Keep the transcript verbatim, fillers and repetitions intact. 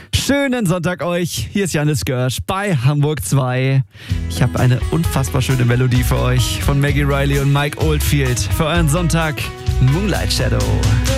Schönen Sonntag euch. Hier ist Janis Görsch bei Hamburg zwei. Ich habe eine unfassbar schöne Melodie für euch von Maggie Riley und Mike Oldfield für euren Sonntag Moonlight Shadow.